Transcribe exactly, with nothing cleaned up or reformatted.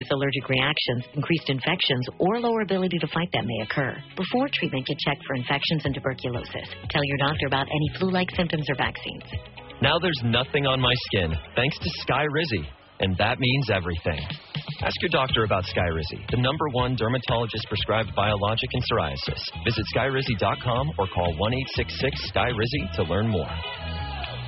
allergic reactions, increased infections, or lower ability to fight them may occur. Before treatment, get checked for infections and tuberculosis. Tell your doctor about any flu-like symptoms or vaccines. Now there's nothing on my skin, thanks to Skyrizi, and that means everything. Ask your doctor about Skyrizi, the number one dermatologist-prescribed biologic in psoriasis. Visit Skyrizi dot com or call one eight six six, S K Y R I Z I to learn more.